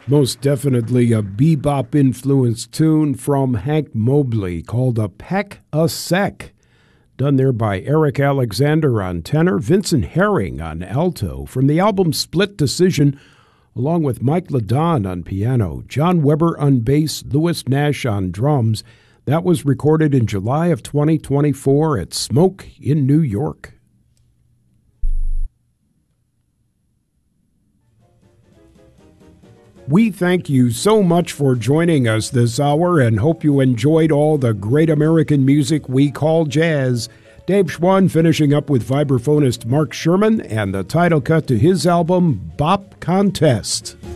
Most definitely a bebop-influenced tune from Hank Mobley called A Peck a Sec, done there by Eric Alexander on tenor, Vincent Herring on alto, from the album Split Decision, along with Mike LaDon on piano, John Weber on bass, Louis Nash on drums. That was recorded in July of 2024 at Smoke in New York. We thank you so much for joining us this hour and hope you enjoyed all the great American music we call jazz. Dave Schwann finishing up with vibraphonist Mark Sherman and the title cut to his album, Bop Contest.